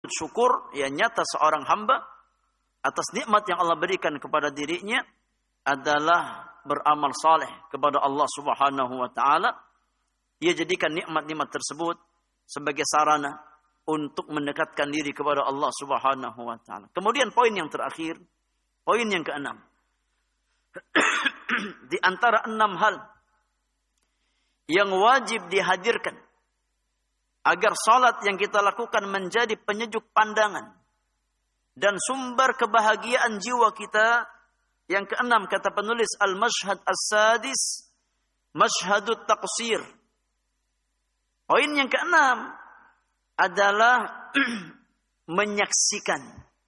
syukur ya nyata seorang hamba atas nikmat yang Allah berikan kepada dirinya adalah beramal saleh kepada Allah Subhanahu wa taala. Dia jadikan nikmat-nikmat tersebut sebagai sarana untuk mendekatkan diri kepada Allah Subhanahu wa taala. Kemudian poin yang terakhir, poin yang keenam. Di antara 6 hal yang wajib dihadirkan agar salat yang kita lakukan menjadi penyejuk pandangan dan sumber kebahagiaan jiwa kita. Yang keenam kata penulis al-mashhad as-sadis, mashhadut taqsir. Poin yang keenam adalah menyaksikan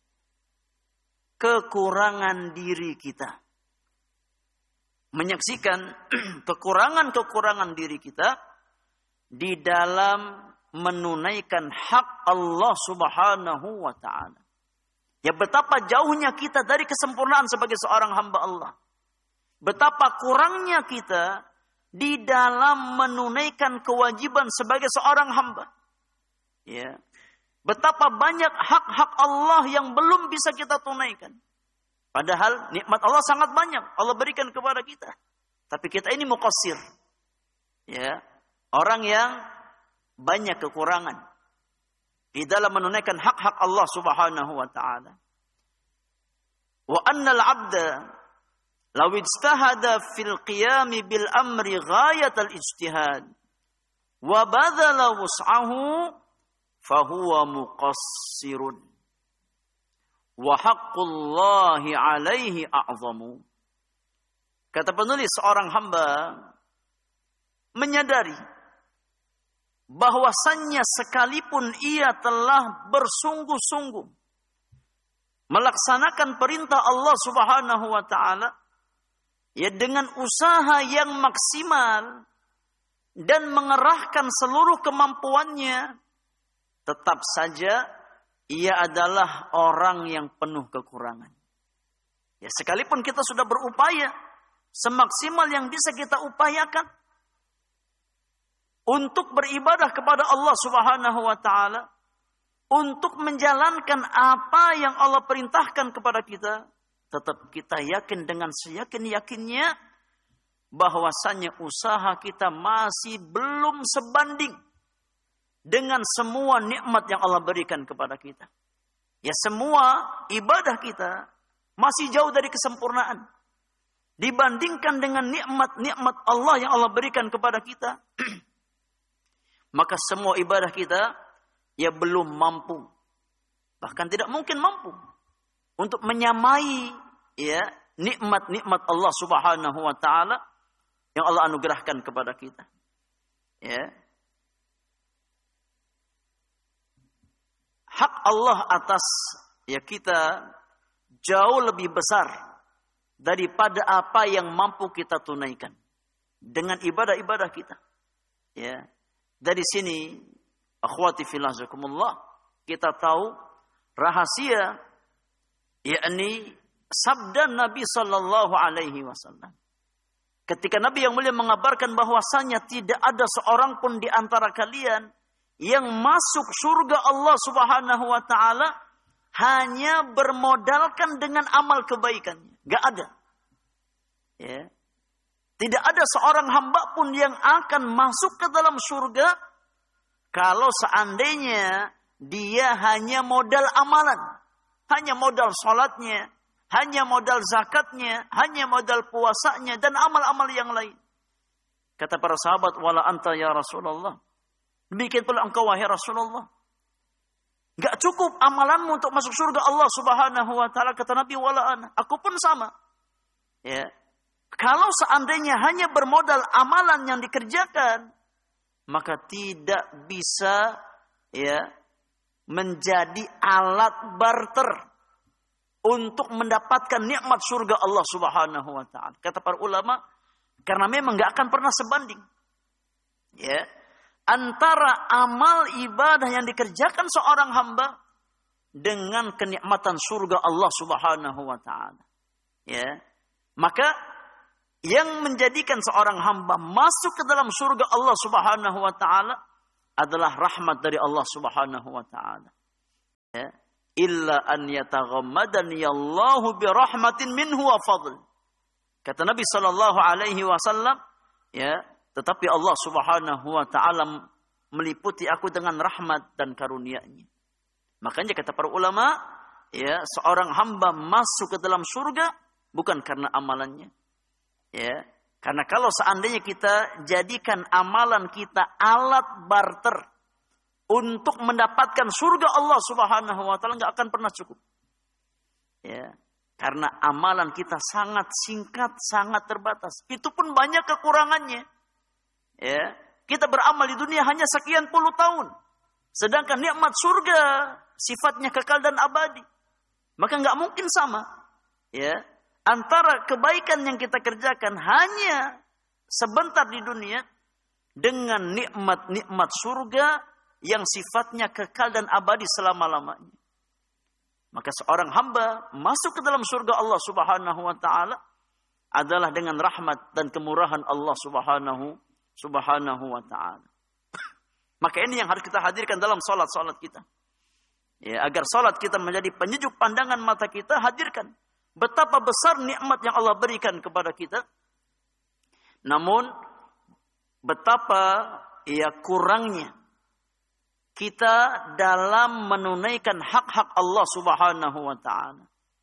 kekurangan diri kita. Menyaksikan kekurangan-kekurangan diri kita di dalam menunaikan hak Allah Subhanahu wa taala. Ya betapa jauhnya kita dari kesempurnaan sebagai seorang hamba Allah. Betapa kurangnya kita di dalam menunaikan kewajiban sebagai seorang hamba. Ya. Betapa banyak hak-hak Allah yang belum bisa kita tunaikan. Padahal nikmat Allah sangat banyak Allah berikan kepada kita. Tapi kita ini muqassir. Ya, orang yang banyak kekurangan di dalam menunaikan hak-hak Allah Subhanahu wa taala. Wa annal 'abda law ijtahada fil qiyam bil amri ghayatal ijtihad wa badala wus'ahu fahuwa muqassirun. Wa haqqullahi alaihi a'zamu. Kata penulis, seorang hamba menyadari bahwasannya sekalipun ia telah bersungguh-sungguh melaksanakan perintah Allah Subhanahu wa taala ya dengan usaha yang maksimal dan mengerahkan seluruh kemampuannya, tetap saja ia adalah orang yang penuh kekurangan. Ya, sekalipun kita sudah berupaya semaksimal yang bisa kita upayakan untuk beribadah kepada Allah Subhanahu wa taala, untuk menjalankan apa yang Allah perintahkan kepada kita, tetap kita yakin dengan seyakin-yakinnya bahwasannya usaha kita masih belum sebanding dengan semua nikmat yang Allah berikan kepada kita. Ya, semua ibadah kita masih jauh dari kesempurnaan. Dibandingkan dengan nikmat-nikmat Allah yang Allah berikan kepada kita, maka semua ibadah kita ya belum mampu. Bahkan tidak mungkin mampu untuk menyamai ya nikmat-nikmat Allah Subhanahu wa taala yang Allah anugerahkan kepada kita. Ya. Hak Allah atas ya kita jauh lebih besar daripada apa yang mampu kita tunaikan dengan ibadah-ibadah kita. Ya. Dari sini, akhwati fillah jazakumullah, kita tahu rahasia yakni sabda Nabi sallallahu alaihi wasallam. Ketika Nabi yang mulia mengabarkan bahwasanya tidak ada seorang pun di antara kalian yang masuk surga Allah Subhanahu wa taala hanya bermodalkan dengan amal kebaikannya. Gak ada. Ya. Tidak ada seorang hamba pun yang akan masuk ke dalam surga kalau seandainya dia hanya modal amalan. Hanya modal salatnya, hanya modal zakatnya, hanya modal puasanya dan amal-amal yang lain. Kata para sahabat, wala anta ya Rasulullah. Demikian pula engkau wahai Rasulullah. Gak cukup amalanmu untuk masuk surga Allah Subhanahu wa taala. Kata Nabi, wala ana. Aku pun sama. Ya. Kalau seandainya hanya bermodal amalan yang dikerjakan, maka tidak bisa ya menjadi alat barter untuk mendapatkan nikmat surga Allah Subhanahu wa taala. Kata para ulama, karena memang gak akan pernah sebanding. Ya. Antara amal ibadah yang dikerjakan seorang hamba dengan kenikmatan surga Allah Subhanahu wa taala. Ya. Maka yang menjadikan seorang hamba masuk ke dalam surga Allah Subhanahu wa taala adalah rahmat dari Allah Subhanahu wa taala. illa an yataghammadani Allahu bi rahmatin minhu wa fadl. Kata Nabi sallallahu alaihi wasallam, ya, tetapi Allah Subhanahu wa taala meliputi aku dengan rahmat dan karunia-Nya. Makanya kata para ulama, ya, seorang hamba masuk ke dalam surga bukan karena amalannya. Ya, karena kalau seandainya kita jadikan amalan kita alat barter untuk mendapatkan surga Allah Subhanahu wa taala, enggak akan pernah cukup. Ya, karena amalan kita sangat singkat, sangat terbatas. Itu pun banyak kekurangannya. Ya, kita beramal di dunia hanya sekian puluh tahun. Sedangkan nikmat surga sifatnya kekal dan abadi. Maka enggak mungkin sama. Ya, antara kebaikan yang kita kerjakan hanya sebentar di dunia dengan nikmat-nikmat surga yang sifatnya kekal dan abadi selama-lamanya. Maka seorang hamba masuk ke dalam surga Allah Subhanahu wa taala adalah dengan rahmat dan kemurahan Allah Subhanahu wa taala. Maka ini yang harus kita hadirkan dalam salat-salat kita. Ya, agar salat kita menjadi penyejuk pandangan mata kita, hadirkan betapa besar nikmat yang Allah berikan kepada kita. Namun betapa kurangnya kita dalam menunaikan hak-hak Allah Subhanahu wa taala.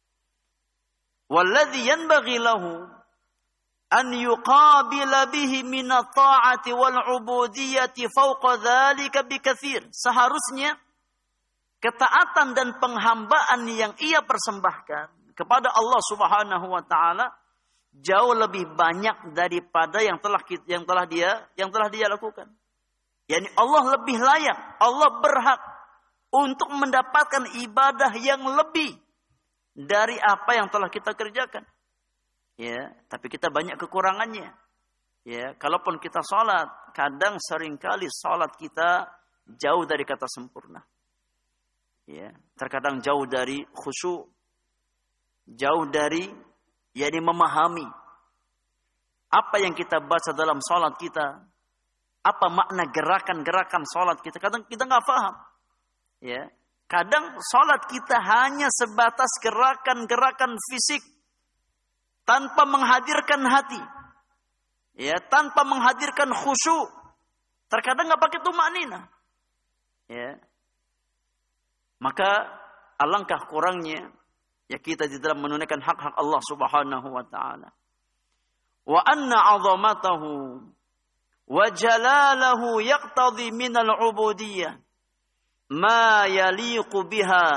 Walladzi yanbaghi lahu an yuqabila bihi min at-ta'ati wal 'ubudiyyati fawqa dzalika bikatsir. Seharusnya ketaatan dan penghambaan yang ia persembahkan kepada Allah Subhanahu wa taala jauh lebih banyak daripada yang telah dia lakukan. Yani Allah lebih layak, Allah berhak untuk mendapatkan ibadah yang lebih dari apa yang telah kita kerjakan. Ya, tapi kita banyak kekurangannya. Ya, kalaupun kita salat, kadang seringkali salat kita jauh dari kata sempurna. Ya, terkadang jauh dari khusyuk, jauh dari memahami apa yang kita baca dalam salat kita. Apa makna gerakan-gerakan salat kita? Kadang kita nggak paham. Ya, kadang salat kita hanya sebatas gerakan-gerakan fisik tanpa menghadirkan hati. Ya, tanpa menghadirkan khusyuk. Terkadang nggak pakai tumaknina. Ya. Maka alangkah kurangnya ya kita di dalam menunaikan hak-hak Allah Subhanahu wa taala. Wa anna 'azamatahu wa jalalahu yaqtadi min al-'ubudiyyah ma yaliqu biha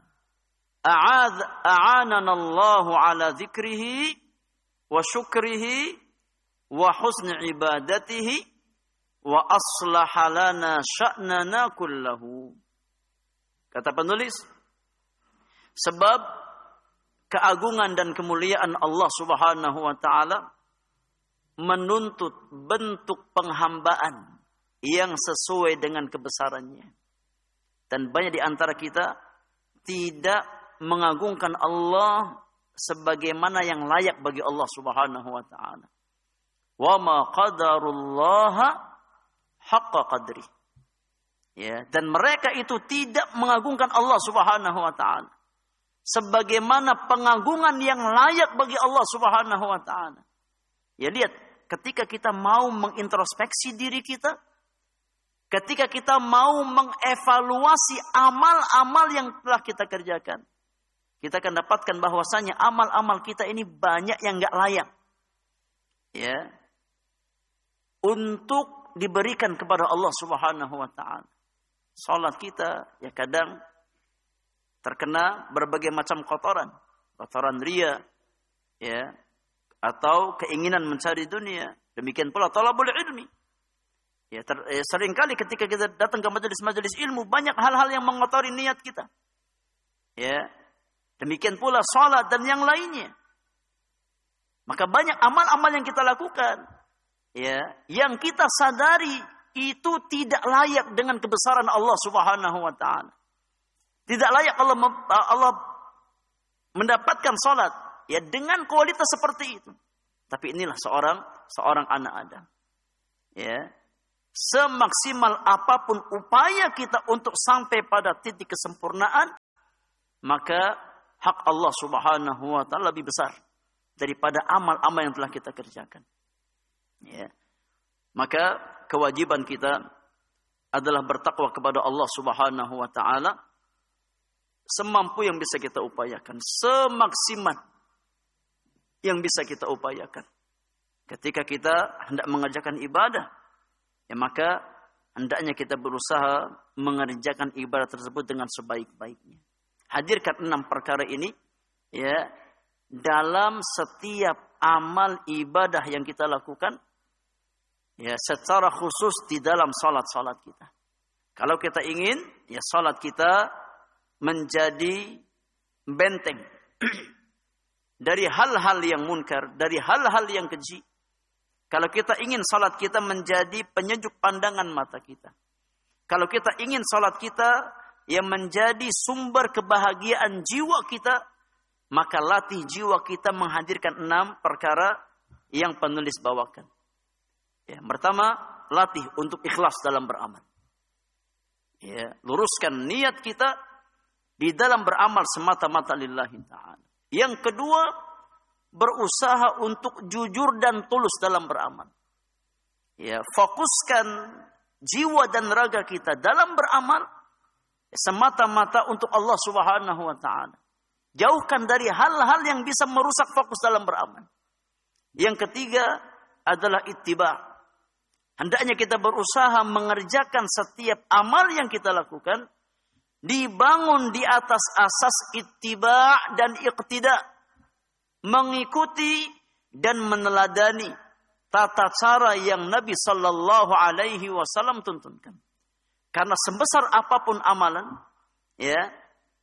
a'anana Allah 'ala dzikrihi wa syukrihi wa husni ibadatihi wa aslaha lana sya'nana kullahu. Kata penulis, sebab keagungan dan kemuliaan Allah Subhanahu wa taala menuntut bentuk penghambaan yang sesuai dengan kebesarannya. Dan banyak di antara kita tidak mengagungkan Allah sebagaimana yang layak bagi Allah Subhanahu wa taala. Wa ma qadarullaha haqqa qadri. Ya, dan mereka itu tidak mengagungkan Allah Subhanahu wa taala sebagaimana pengagungan yang layak bagi Allah Subhanahu wa taala. Ya, lihat, ketika kita mau mengintrospeksi diri kita, ketika kita mau mengevaluasi amal-amal yang telah kita kerjakan, kita akan dapatkan bahwasanya amal-amal kita ini banyak yang enggak layak. Ya. Untuk diberikan kepada Allah Subhanahu wa taala. Salat kita ya kadang terkena berbagai macam kotoran, kotoran riya, ya, atau keinginan mencari dunia. Demikian pula talabul ilmi. Ya, seringkali ketika kita datang ke majelis-majelis ilmu banyak hal-hal yang mengotori niat kita. Ya. Demikian pula salat dan yang lainnya. Maka banyak amal-amal yang kita lakukan, ya, yang kita sadari itu tidak layak dengan kebesaran Allah Subhanahu wa taala. Tidak layak Allah mendapatkan salat ya dengan kualitas seperti itu. Tapi inilah seorang anak Adam. Ya. Semaksimal apapun upaya kita untuk sampai pada titik kesempurnaan, maka hak Allah Subhanahu wa taala lebih besar daripada amal-amal yang telah kita kerjakan. Ya. Maka kewajiban kita adalah bertakwa kepada Allah Subhanahu wa taala semampu yang bisa kita upayakan, semaksimal yang bisa kita upayakan. Ketika kita hendak mengerjakan ibadah, ya maka hendaknya kita berusaha mengerjakan ibadah tersebut dengan sebaik-baiknya. Hadirkan 6 perkara ini ya dalam setiap amal ibadah yang kita lakukan, ya secara khusus di dalam salat-salat kita. Kalau kita ingin ya salat kita menjadi benteng dari hal-hal yang munkar, dari hal-hal yang keji. Kalau kita ingin salat kita menjadi penyejuk pandangan mata kita. Kalau kita ingin salat kita yang menjadi sumber kebahagiaan jiwa kita, maka latih jiwa kita menghadirkan 6 perkara yang penulis bawakan. Ya, pertama, latih untuk ikhlas dalam beramal. Ya, luruskan niat kita di dalam beramal semata-mata lillahi ta'ala. Yang kedua, berusaha untuk jujur dan tulus dalam beramal. Ya, fokuskan jiwa dan raga kita dalam beramal semata-mata untuk Allah Subhanahu wa taala. Jauhkan dari hal-hal yang bisa merusak fokus dalam beramal. Yang ketiga adalah ittiba'. Hendaknya kita berusaha mengerjakan setiap amal yang kita lakukan dibangun di atas asas ittiba' dan iqtida'. Mengikuti dan meneladani tata cara yang Nabi sallallahu alaihi wasallam tuntunkan. Karena sebesar apapun amalan, ya,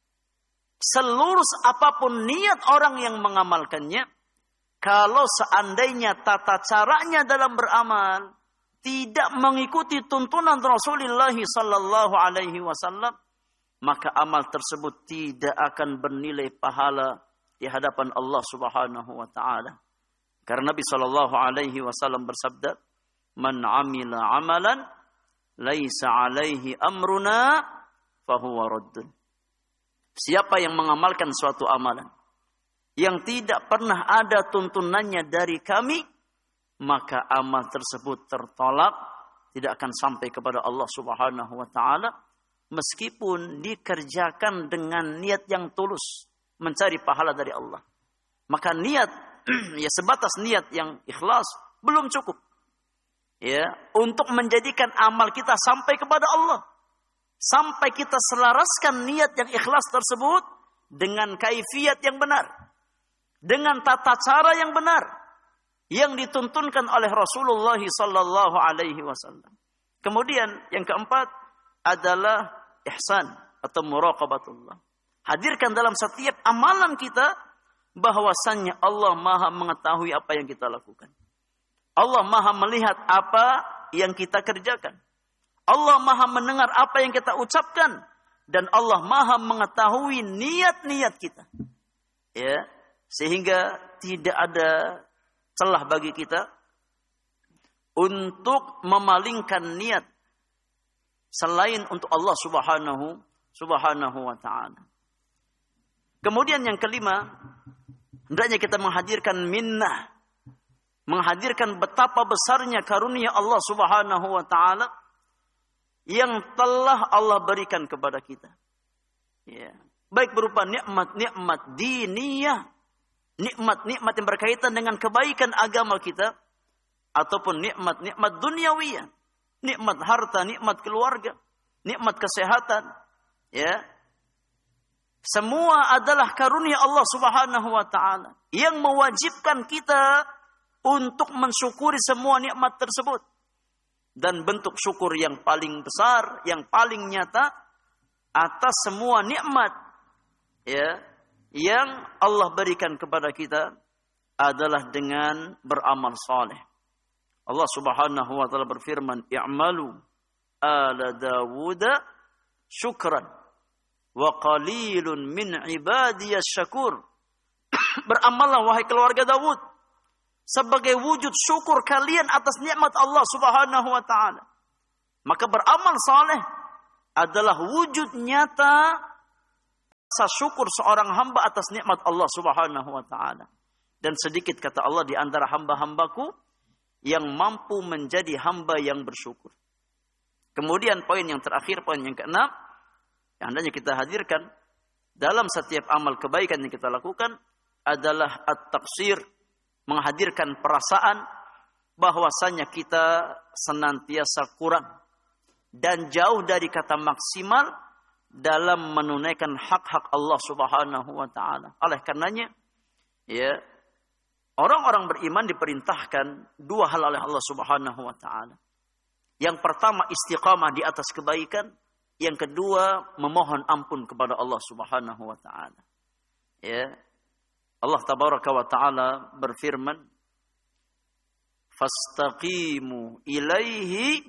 selurus apapun niat orang yang mengamalkannya, kalau seandainya tata caranya dalam beramal tidak mengikuti tuntunan Rasulullah sallallahu alaihi wasallam, maka amal tersebut tidak akan bernilai pahala di hadapan Allah Subhanahu wa taala. Karena Nabi sallallahu alaihi wasallam bersabda, "Man 'amila 'amalan laisa 'alaihi amruna fahuwa raddun." Siapa yang mengamalkan suatu amalan yang tidak pernah ada tuntunannya dari kami, maka amal tersebut tertolak, tidak akan sampai kepada Allah Subhanahu wa taala meskipun dikerjakan dengan niat yang tulus, mencari pahala dari Allah. Maka niat ya sebatas niat yang ikhlas belum cukup. Ya, untuk menjadikan amal kita sampai kepada Allah. Sampai kita selaraskan niat yang ikhlas tersebut dengan kaifiyat yang benar. Dengan tata cara yang benar yang dituntunkan oleh Rasulullah sallallahu alaihi wasallam. Kemudian yang keempat adalah ihsan atau muraqabatullah. Hadirkan dalam setiap amalan kita bahwasannya Allah Maha mengetahui apa yang kita lakukan. Allah Maha melihat apa yang kita kerjakan. Allah Maha mendengar apa yang kita ucapkan. Dan Allah Maha mengetahui niat-niat kita. Ya, sehingga tidak ada celah bagi kita untuk memalingkan niat selain untuk Allah Subhanahu wa ta'ala. Kemudian yang kelima, hendaknya kita menghadirkan minnah, menghadirkan betapa besarnya karunia Allah Subhanahu wa taala yang telah Allah berikan kepada kita. Ya, baik berupa nikmat-nikmat diniyah, nikmat-nikmat yang berkaitan dengan kebaikan agama kita, ataupun nikmat-nikmat duniawiyah, nikmat harta, nikmat keluarga, nikmat kesehatan, ya. Semua adalah karunia Allah Subhanahu wa taala yang mewajibkan kita untuk mensyukuri semua nikmat tersebut. Dan bentuk syukur yang paling besar, yang paling nyata atas semua nikmat ya yang Allah berikan kepada kita adalah dengan beramal saleh. Allah Subhanahu wa taala berfirman, "I'malu ala Dawud syukran wa qalilun min ibadiyas syakur." Beramallah wahai keluarga Daud sebagai wujud syukur kalian atas nikmat Allah Subhanahu wa taala. Maka beramal saleh adalah wujud nyata rasa syukur seorang hamba atas nikmat Allah Subhanahu wa taala. Dan sedikit kata Allah di antara hamba-hambaku yang mampu menjadi hamba yang bersyukur. Kemudian poin yang terakhir, poin yang keenam, yang hendaknya kita hadirkan dalam setiap amal kebaikan yang kita lakukan adalah at-taqsir, menghadirkan perasaan bahwasanya kita senantiasa kurang dan jauh dari kata maksimal dalam menunaikan hak-hak Allah Subhanahu wa taala. Oleh karenanya, ya, orang-orang beriman diperintahkan dua hal oleh Allah Subhanahu wa taala. Yang pertama istiqamah di atas kebaikan, yang kedua memohon ampun kepada Allah Subhanahu wa taala. Ya. Allah tabaraka wa taala berfirman, "Fastaqimu ilaihi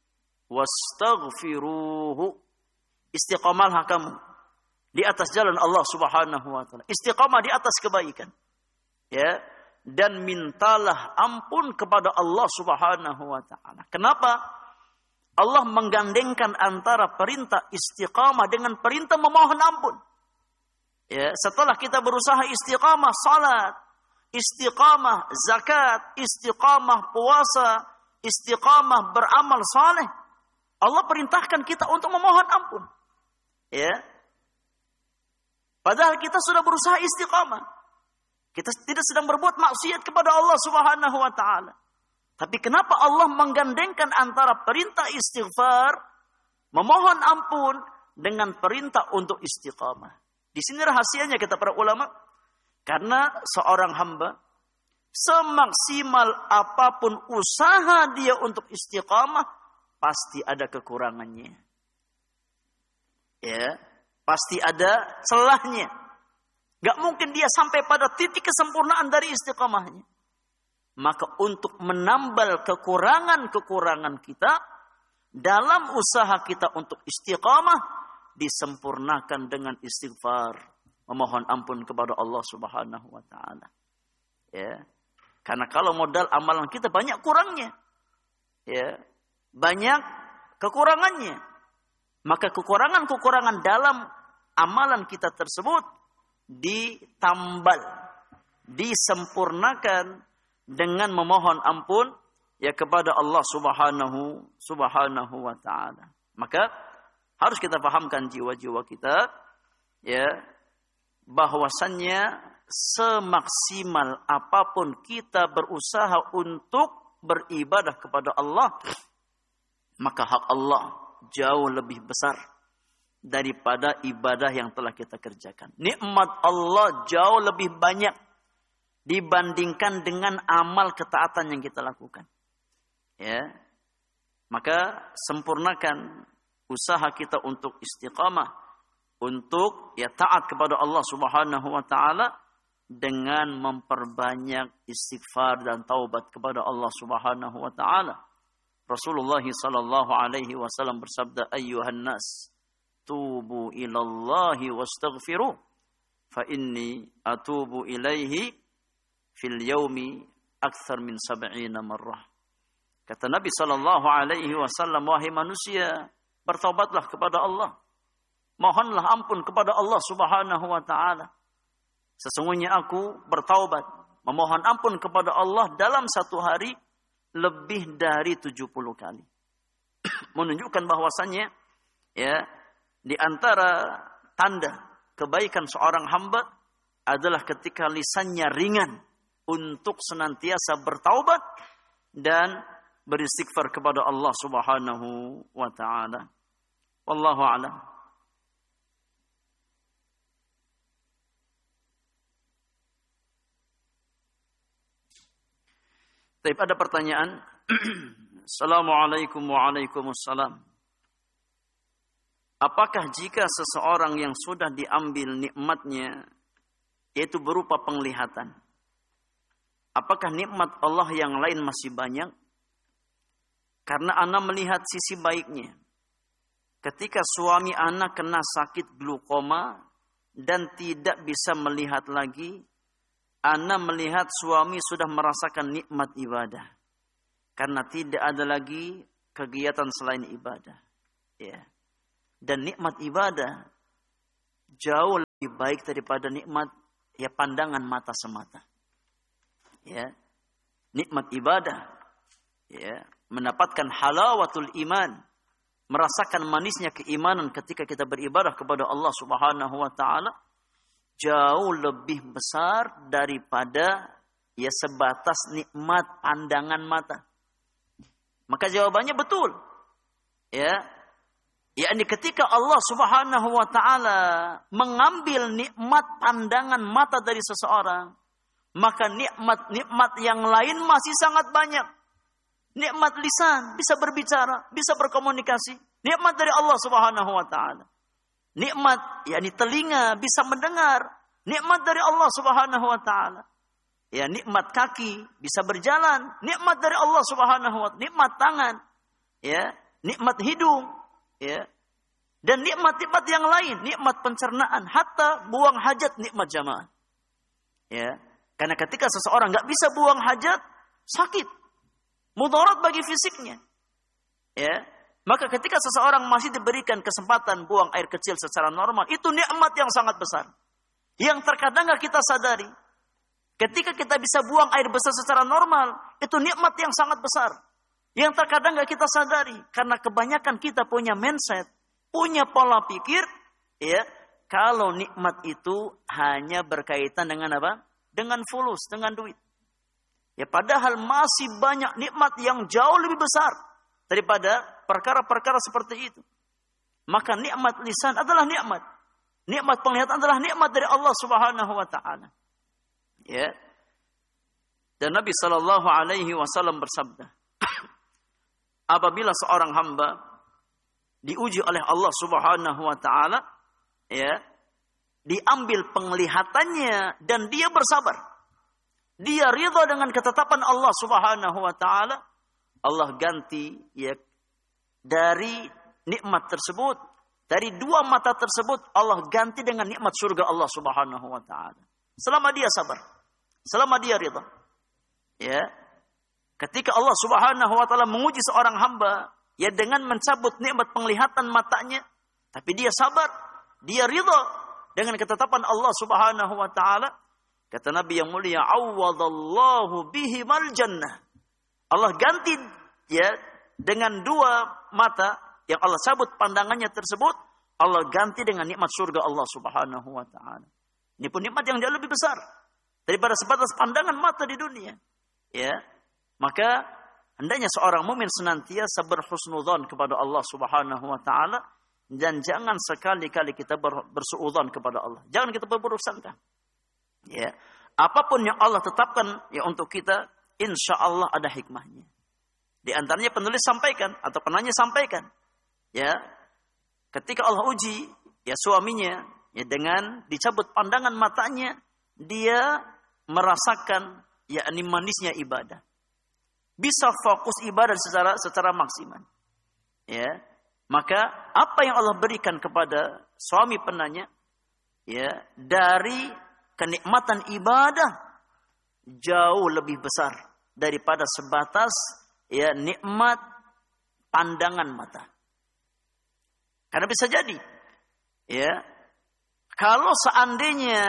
wastaghfiruhu." Istiqamallah kamu di atas jalan Allah Subhanahu wa taala. Istiqamah di atas kebaikan. Ya, dan mintalah ampun kepada Allah Subhanahu wa taala. Kenapa? Allah menggandengkan antara perintah istiqamah dengan perintah memohon ampun. Ya, setelah kita berusaha istiqamah salat, istiqamah zakat, istiqamah puasa, istiqamah beramal saleh, Allah perintahkan kita untuk memohon ampun. Ya. Padahal kita sudah berusaha istiqamah. Kita tidak sedang berbuat maksiat kepada Allah Subhanahu wa taala. Tapi kenapa Allah menggandengkan antara perintah istighfar, memohon ampun dengan perintah untuk istiqamah? Di sini rahasianya kata para ulama. Karena seorang hamba semaksimal apapun usaha dia untuk istiqamah pasti ada kekurangannya. Ya, pasti ada celahnya. Gak mungkin dia sampai pada titik kesempurnaan dari istiqamahnya. Maka untuk menambal kekurangan-kekurangan kita dalam usaha kita untuk istiqamah disempurnakan dengan istighfar, memohon ampun kepada Allah Subhanahu wa taala. Ya. Karena kalau modal amalan kita banyak kurangnya. Ya. Banyak kekurangannya. Maka kekurangan-kekurangan dalam amalan kita tersebut ditambal, disempurnakan dengan memohon ampun ya kepada Allah Subhanahu wa taala. Maka harus kita pahamkan jiwa-jiwa kita ya bahwasannya semaksimal apapun kita berusaha untuk beribadah kepada Allah, maka hak Allah jauh lebih besar daripada ibadah yang telah kita kerjakan. Nikmat Allah jauh lebih banyak dibandingkan dengan amal ketaatan yang kita lakukan. Ya. Maka sempurnakan usaha kita untuk istiqamah, untuk ya taat kepada Allah Subhanahu wa taala dengan memperbanyak istighfar dan taubat kepada Allah Subhanahu wa taala. Rasulullah sallallahu alaihi wasallam bersabda, "Ayyuhan nas, tubu ilallahi wastaghfiru, fa inni atubu ilaihi fil yaumi akthar min 70 marrah." Kata Nabi sallallahu alaihi wasallam, wahai manusia, bertaubatlah kepada Allah. Mohonlah ampun kepada Allah Subhanahu wa taala. Sesungguhnya aku bertaubat, memohon ampun kepada Allah dalam satu hari lebih dari 70 kali. Menunjukkan bahwasannya ya di antara tanda kebaikan seorang hamba adalah ketika lisannya ringan untuk senantiasa bertaubat dan beristighfar kepada Allah Subhanahu wa taala. Wallahu a'lam. Baik, ada pertanyaan. Assalamualaikum waalaikumsalam. Apakah jika seseorang yang sudah diambil nikmatnya, yaitu berupa penglihatan, apakah nikmat Allah yang lain masih banyak? Karena ana melihat sisi baiknya. Ketika suami ana kena sakit glaukoma dan tidak bisa melihat lagi, ana melihat suami sudah merasakan nikmat ibadah. Karena tidak ada lagi kegiatan selain ibadah. Ya. Dan nikmat ibadah jauh lebih baik daripada nikmat pandangan mata semata. Nikmat ibadah, mendapatkan halawatul iman, merasakan manisnya keimanan ketika kita beribadah kepada Allah Subhanahu wa taala jauh lebih besar daripada sebatas nikmat pandangan mata. Maka jawabannya betul. Yakni ketika Allah Subhanahu wa taala mengambil nikmat pandangan mata dari seseorang, maka nikmat-nikmat yang lain masih sangat banyak. Nikmat lisan, bisa berbicara, bisa berkomunikasi. Nikmat dari Allah Subhanahu wa taala. Nikmat telinga, bisa mendengar. Nikmat dari Allah Subhanahu wa taala. Nikmat kaki, bisa berjalan. Nikmat dari Allah Subhanahu wa taala. Nikmat tangan, nikmat hidung, dan nikmat-nikmat yang lain, nikmat pencernaan, hatta buang hajat nikmat jamaah. Karena ketika seseorang nggak bisa buang hajat, sakit, mudarat bagi fisiknya. Maka ketika seseorang masih diberikan kesempatan buang air kecil secara normal, itu nikmat yang sangat besar. Yang terkadang nggak kita sadari. Ketika kita bisa buang air besar secara normal, itu nikmat yang sangat besar. Yang terkadang nggak kita sadari, karena kebanyakan kita punya mindset, punya pola pikir, kalau nikmat itu hanya berkaitan dengan apa? Dengan fulus, dengan duit. Padahal masih banyak nikmat yang jauh lebih besar daripada perkara-perkara seperti itu. Maka nikmat lisan adalah nikmat. Nikmat penglihatan adalah nikmat dari Allah Subhanahu wa taala. Dan Nabi sallallahu alaihi wasallam bersabda, apabila seorang hamba diuji oleh Allah Subhanahu wa taala, diambil penglihatannya dan dia bersabar. Dia ridha dengan ketetapan Allah Subhanahu wa taala, Allah ganti dari nikmat tersebut, dari dua mata tersebut Allah ganti dengan nikmat surga Allah Subhanahu wa taala. Selama dia sabar, selama dia ridha. Ketika Allah Subhanahu wa taala menguji seorang hamba dengan mencabut nikmat penglihatan matanya, tapi dia sabar, dia ridha dengan ketetapan Allah Subhanahu wa taala, kata Nabi yang mulia, awwadallahu bihi mal jannah. Allah ganti dengan dua mata yang Allah cabut pandangannya tersebut, Allah ganti dengan nikmat surga Allah Subhanahu wa taala. Ini pun nikmat yang jauh lebih besar daripada sebatas pandangan mata di dunia. Maka hendaknya seorang mukmin senantiasa berhusnudzon kepada Allah Subhanahu wa taala dan jangan sekali-kali kita bersuudzon kepada Allah. Jangan kita berburuk sangka. Apapun yang Allah tetapkan untuk kita, insya Allah ada hikmahnya. Di antaranya penulis sampaikan atau penanya sampaikan, ketika Allah uji suaminya dengan dicabut pandangan matanya, dia merasakan manisnya ibadah. Bisa fokus ibadah secara maksimal. Maka apa yang Allah berikan kepada suami penanya, dari kenikmatan ibadah jauh lebih besar daripada sebatas nikmat pandangan mata. Karena bisa jadi kalau seandainya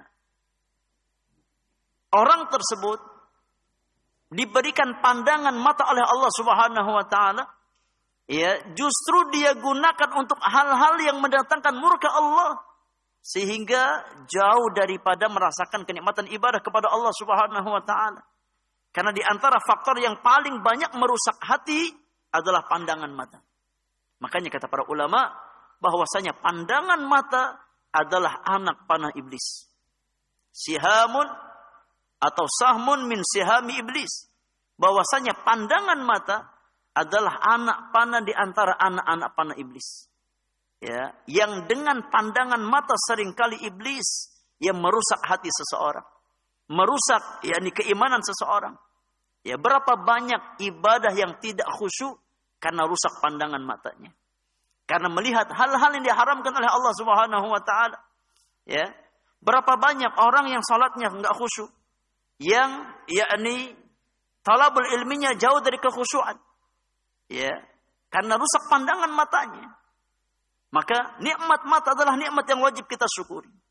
orang tersebut diberikan pandangan mata oleh Allah Subhanahu wa taala, justru dia gunakan untuk hal-hal yang mendatangkan murka Allah, sehingga jauh daripada merasakan kenikmatan ibadah kepada Allah Subhanahu wa taala. Karena di antara faktor yang paling banyak merusak hati adalah pandangan mata. Makanya kata para ulama bahwasanya pandangan mata adalah anak panah iblis. Sihamun atau sahmun min sihami iblis. Bahwasanya pandangan mata adalah anak panah di antara anak-anak panah iblis. Yang dengan pandangan mata seringkali iblis yang merusak hati seseorang, merusak keimanan seseorang. Berapa banyak ibadah yang tidak khusyuk karena rusak pandangan matanya, karena melihat hal-hal yang diharamkan oleh Allah Subhanahu wa taala. Berapa banyak orang yang salatnya enggak khusyuk, yang talabul ilminya jauh dari kekhusyuan, karena rusak pandangan matanya. Maka nikmat mata adalah nikmat yang wajib kita syukuri.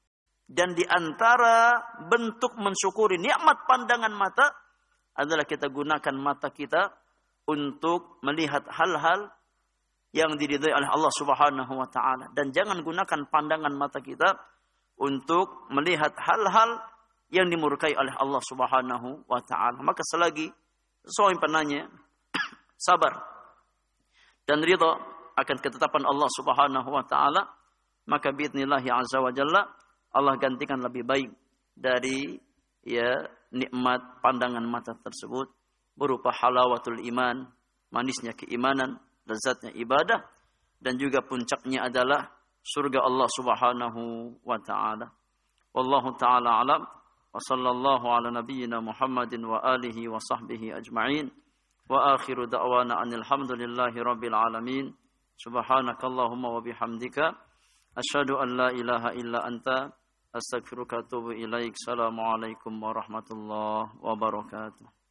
Dan di antara bentuk mensyukuri nikmat pandangan mata adalah kita gunakan mata kita untuk melihat hal-hal yang diridhai oleh Allah Subhanahu wa taala, dan jangan gunakan pandangan mata kita untuk melihat hal-hal yang dimurkai oleh Allah Subhanahu wa taala. Maka selagi seorang penanya sabar dan ridha akan ketetapan Allah Subhanahu wa taala, maka biidznillah azza wa jalla Allah gantikan lebih baik dari nikmat pandangan mata tersebut berupa halawatul iman, manisnya keimanan, lezatnya ibadah, dan juga puncaknya adalah surga Allah Subhanahu wa taala. Wallahu taala alam wa sallallahu ala nabiyyina Muhammadin wa alihi wa sahbihi ajma'in wa akhiru da'wana anil hamdulillahi rabbil alamin. Subhanakallahumma wa bihamdika asyhadu an la ilaha illa anta astaghfiruka wa atubu ilaik. Assalamualaikum warahmatullahi wabarakatuh.